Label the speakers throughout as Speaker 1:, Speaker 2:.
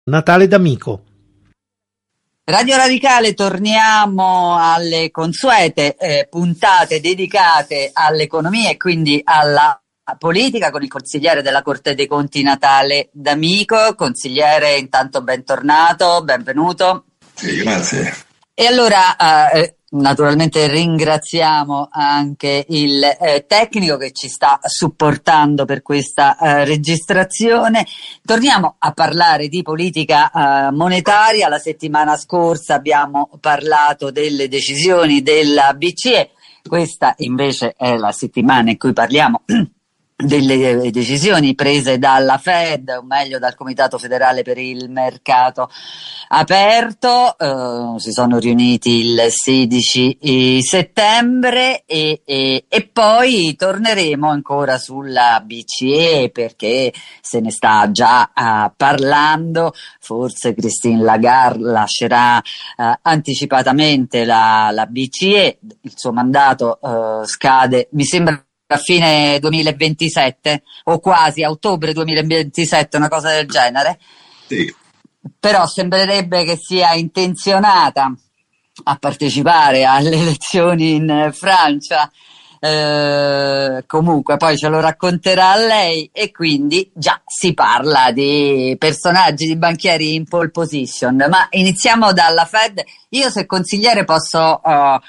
Speaker 1: Natale d'amico.
Speaker 2: Radio Radicale, torniamo alle consuete puntate dedicate all'economia e quindi alla politica con il consigliere della Corte dei Conti Natale D'Amico. Consigliere, intanto bentornato, benvenuto.
Speaker 3: Sì, grazie.
Speaker 2: E allora naturalmente ringraziamo anche il tecnico che ci sta supportando per questa registrazione. Torniamo a parlare di politica monetaria. La settimana scorsa abbiamo parlato delle decisioni della BCE, questa invece è la settimana in cui parliamo delle decisioni prese dalla Fed, o meglio dal Comitato Federale per il Mercato Aperto. Si sono riuniti il 16 settembre e poi torneremo ancora sulla BCE perché se ne sta già parlando. Forse Christine Lagarde lascerà anticipatamente la BCE, il suo mandato scade, mi sembra, a fine 2027 o quasi a ottobre 2027, una cosa del genere.
Speaker 3: Sì.
Speaker 2: Però sembrerebbe che sia intenzionata a partecipare alle elezioni in Francia. Comunque poi ce lo racconterà lei e quindi già si parla di personaggi, di banchieri in pole position. Ma iniziamo dalla Fed. Io, se consigliere, posso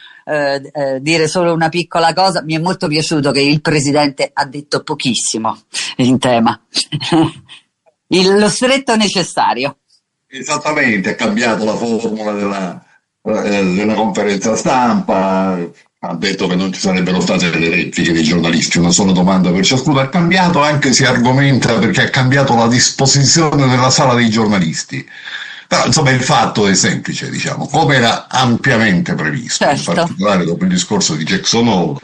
Speaker 2: dire solo una piccola cosa. Mi è molto piaciuto che il presidente ha detto pochissimo in tema. Lo stretto necessario.
Speaker 3: Esattamente, è cambiato la formula della conferenza stampa, ha detto che non ci sarebbero state le repliche dei giornalisti, una sola domanda per ciascuno. Ha cambiato, anche si argomenta, perché ha cambiato la disposizione della sala dei giornalisti. Però insomma il fatto è semplice, diciamo, come era ampiamente previsto,
Speaker 2: certo.
Speaker 3: In particolare dopo il discorso di Jackson Hole.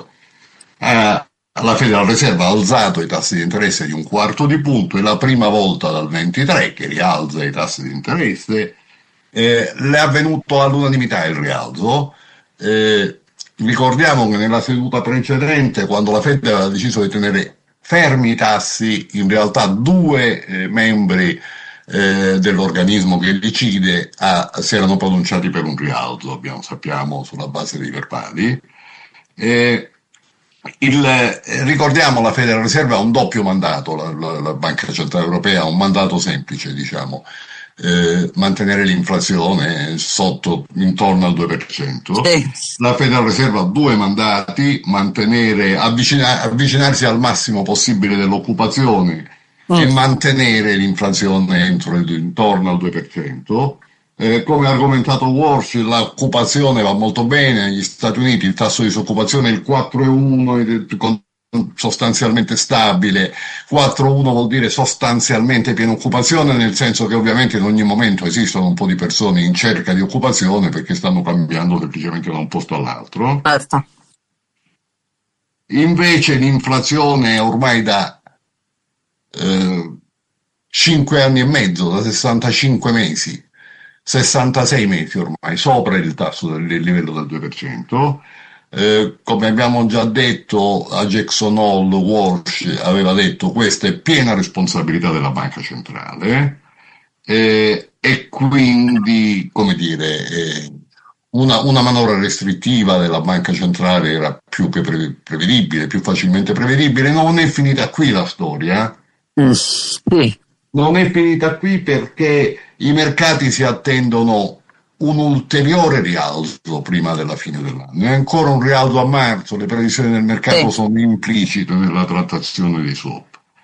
Speaker 3: La Federal Reserve ha alzato i tassi di interesse di 1/4 di punto, è la prima volta dal 23 che rialza i tassi di interesse. Le è avvenuto all'unanimità il rialzo. Ricordiamo che nella seduta precedente, quando la Fed aveva deciso di tenere fermi i tassi, in realtà due membri dell'organismo che decide si erano pronunciati per un rialzo, sappiamo, sulla base dei verbali. Ricordiamo, la Federal Reserve ha un doppio mandato, la Banca Centrale Europea ha un mandato semplice, diciamo, mantenere l'inflazione intorno al 2%.
Speaker 2: Sì.
Speaker 3: La Federal Reserve ha due mandati: avvicinarsi al massimo possibile dell'occupazione e mantenere l'inflazione intorno al 2%. Come ha argomentato Walsh, l'occupazione va molto bene. Negli Stati Uniti il tasso di disoccupazione è il 4,1, sostanzialmente stabile. 4,1 vuol dire sostanzialmente piena occupazione, nel senso che ovviamente in ogni momento esistono un po' di persone in cerca di occupazione perché stanno cambiando semplicemente da un posto all'altro.
Speaker 2: Certo.
Speaker 3: Invece l'inflazione è ormai da 5 anni e mezzo, da 65 mesi, 66 mesi ormai, sopra il tasso del livello del 2%. Come abbiamo già detto, a Jackson Hole Walsh aveva detto: questa è piena responsabilità della banca centrale, e quindi, come dire, una manovra restrittiva della banca centrale era più che prevedibile, più facilmente prevedibile. Non è finita qui la storia.
Speaker 2: Sì.
Speaker 3: Non è finita qui, perché i mercati si attendono un ulteriore rialzo prima della fine dell'anno, e ancora un rialzo a marzo. Le previsioni del mercato sono implicite nella trattazione dei swap.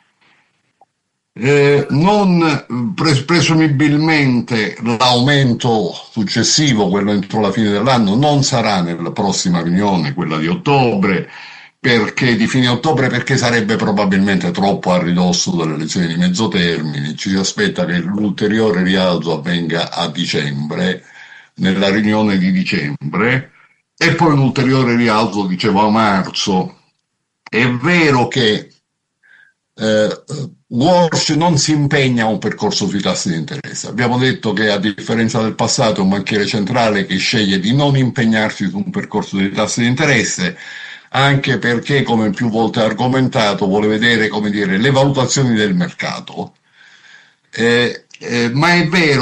Speaker 3: Presumibilmente l'aumento successivo, quello entro la fine dell'anno, non sarà nella prossima riunione, quella di ottobre, di fine ottobre, perché sarebbe probabilmente troppo a ridosso delle elezioni di mezzo termine. Ci si aspetta che l'ulteriore rialzo avvenga a dicembre, nella riunione di dicembre, e poi un ulteriore rialzo, dicevo, a marzo. È vero che Walsh non si impegna a un percorso sui tassi di interesse. Abbiamo detto che, a differenza del passato, è un banchiere centrale che sceglie di non impegnarsi su un percorso di tassi di interesse, anche perché, come più volte argomentato, vuole vedere, come dire, le valutazioni del mercato. Ma è vero